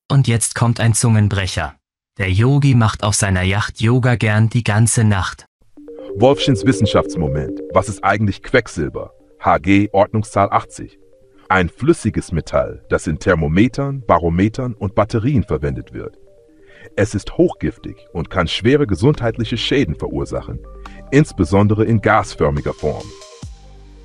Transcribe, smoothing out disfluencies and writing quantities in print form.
Und jetzt kommt ein Zungenbrecher. Der Yogi macht auf seiner Yacht Yoga gern die ganze Nacht. Wolfschens Wissenschaftsmoment. Was ist eigentlich Quecksilber? Hg Ordnungszahl 80. Ein flüssiges Metall, das in Thermometern, Barometern und Batterien verwendet wird. Es ist hochgiftig und kann schwere gesundheitliche Schäden verursachen, insbesondere in gasförmiger Form.